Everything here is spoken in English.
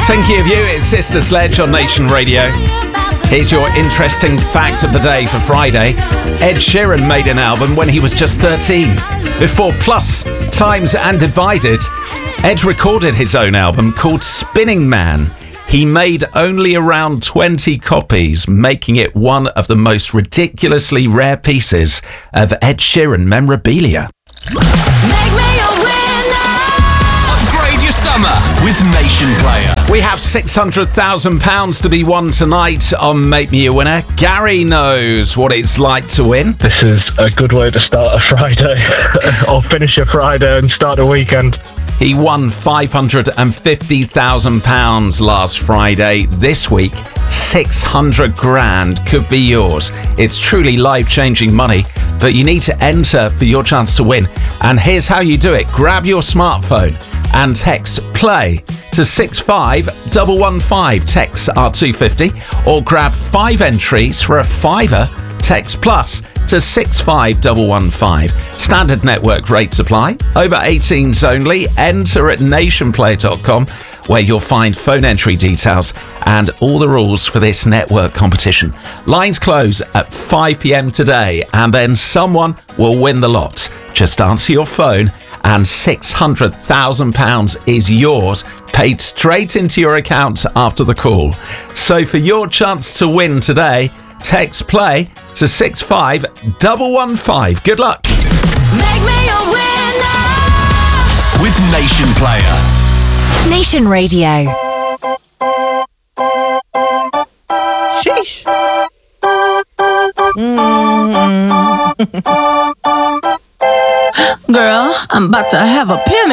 Thinking of you, it's Sister Sledge on Nation Radio. Here's your interesting fact of the day for Friday. Ed Sheeran made an album when he was just 13. Before Plus, Times and Divided, Ed recorded his own album called Spinning Man. He made only around 20 copies, making it one of the most ridiculously rare pieces of Ed Sheeran memorabilia. Summer with Nation Player. We have £600,000 to be won tonight on Make Me a Winner. Gary knows what it's like to win. This is a good way to start a Friday or finish a Friday and start a weekend. He won £550,000 last Friday. This week, 600 grand could be yours. It's truly life-changing money, but you need to enter for your chance to win. And here's how you do it. Grab your smartphone and text PLAY to 65115. Texts are $2.50, or grab 5 entries for a £5. Text PLUS to 65115. Standard network rates apply. Over 18s only. Enter at nationplayer.com, where you'll find phone entry details and all the rules for this network competition. Lines close at 5 p.m. today, and then someone will win the lot. Just answer your phone and £600,000 is yours, paid straight into your account after the call. So for your chance to win today, text PLAY to 65115. Good luck. Make me a winner with Nation Player. Nation Radio. Sheesh. Girl, I'm about to have a panic